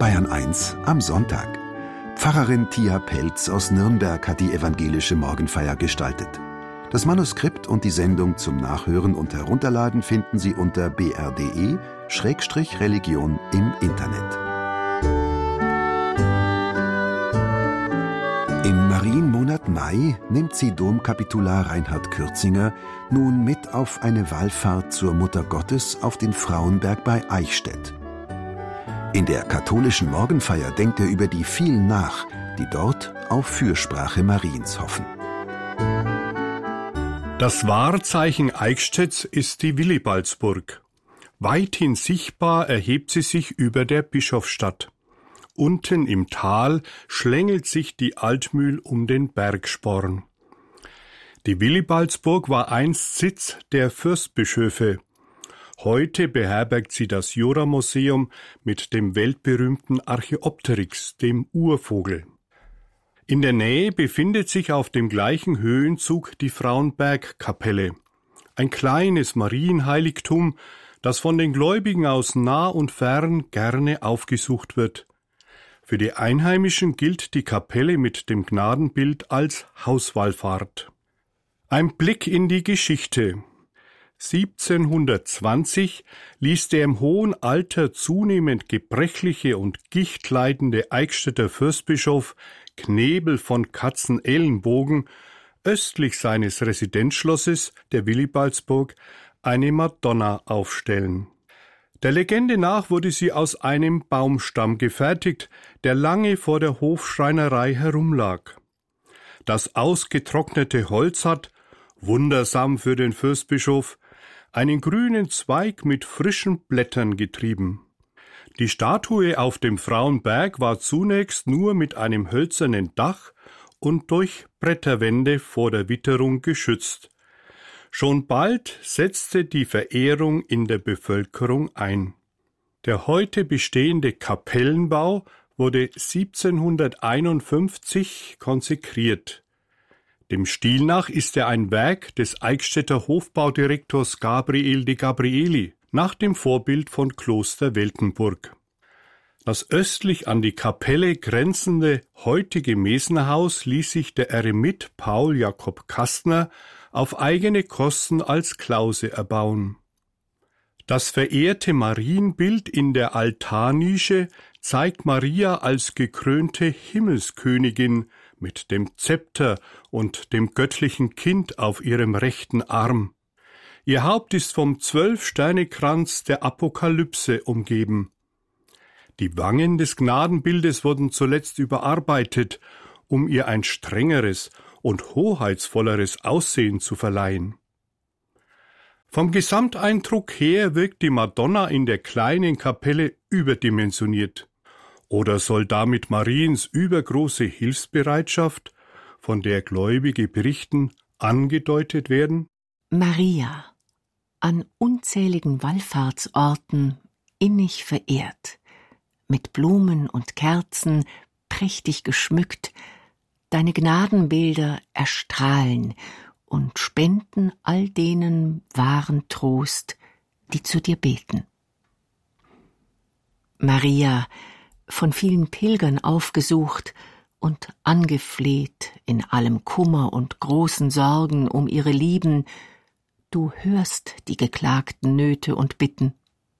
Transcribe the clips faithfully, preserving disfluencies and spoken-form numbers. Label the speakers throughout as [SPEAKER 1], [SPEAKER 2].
[SPEAKER 1] Bayern eins am Sonntag. Pfarrerin Tia Pelz aus Nürnberg hat die evangelische Morgenfeier gestaltet. Das Manuskript und die Sendung zum Nachhören und Herunterladen finden Sie unter b r d e Schrägstrich Religion im Internet. Im Marienmonat Mai nimmt sie Domkapitular Reinhard Kürzinger nun mit auf eine Wallfahrt zur Mutter Gottes auf den Frauenberg bei Eichstätt. In der katholischen Morgenfeier denkt er über die vielen nach, die dort auf Fürsprache Mariens hoffen.
[SPEAKER 2] Das Wahrzeichen Eichstätts ist die Willibaldsburg. Weithin sichtbar erhebt sie sich über der Bischofsstadt. Unten im Tal schlängelt sich die Altmühl um den Bergsporn. Die Willibaldsburg war einst Sitz der Fürstbischöfe. Heute beherbergt sie das Jura-Museum mit dem weltberühmten Archaeopteryx, dem Urvogel. In der Nähe befindet sich auf dem gleichen Höhenzug die Frauenbergkapelle, ein kleines Marienheiligtum, das von den Gläubigen aus nah und fern gerne aufgesucht wird. Für die Einheimischen gilt die Kapelle mit dem Gnadenbild als Hauswallfahrt. Ein Blick in die Geschichte. siebzehnhundertzwanzig ließ der im hohen Alter zunehmend gebrechliche und gichtleidende Eichstätter Fürstbischof Knebel von Katzenellenbogen östlich seines Residenzschlosses, der Willibaldsburg, eine Madonna aufstellen. Der Legende nach wurde sie aus einem Baumstamm gefertigt, der lange vor der Hofschreinerei herumlag. Das ausgetrocknete Holz hat, wundersam für den Fürstbischof, einen grünen Zweig mit frischen Blättern getrieben. Die Statue auf dem Frauenberg war zunächst nur mit einem hölzernen Dach und durch Bretterwände vor der Witterung geschützt. Schon bald setzte die Verehrung in der Bevölkerung ein. Der heute bestehende Kapellenbau wurde siebzehnhunderteinundfünfzig konsekriert. Dem Stil nach ist er ein Werk des Eichstätter Hofbaudirektors Gabriel de Gabrieli, nach dem Vorbild von Kloster Weltenburg. Das östlich an die Kapelle grenzende heutige Mesnerhaus ließ sich der Eremit Paul Jakob Kastner auf eigene Kosten als Klause erbauen. Das verehrte Marienbild in der Altarnische zeigt Maria als gekrönte Himmelskönigin mit dem Zepter und dem göttlichen Kind auf ihrem rechten Arm. Ihr Haupt ist vom Zwölf-Sterne-Kranz der Apokalypse umgeben. Die Wangen des Gnadenbildes wurden zuletzt überarbeitet, um ihr ein strengeres und hoheitsvolleres Aussehen zu verleihen. Vom Gesamteindruck her wirkt die Madonna in der kleinen Kapelle überdimensioniert. Oder soll damit Mariens übergroße Hilfsbereitschaft, von der Gläubige berichten, angedeutet werden?
[SPEAKER 3] Maria, an unzähligen Wallfahrtsorten innig verehrt, mit Blumen und Kerzen prächtig geschmückt, deine Gnadenbilder erstrahlen und spenden all denen wahren Trost, die zu dir beten. Maria, von vielen Pilgern aufgesucht und angefleht in allem Kummer und großen Sorgen um ihre Lieben, du hörst die geklagten Nöte und Bitten.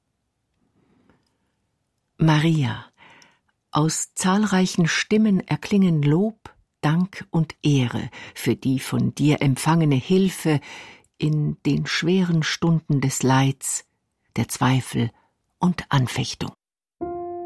[SPEAKER 3] Maria, aus zahlreichen Stimmen erklingen Lob, Dank und Ehre für die von dir empfangene Hilfe in den schweren Stunden des Leids, der Zweifel und Anfechtung.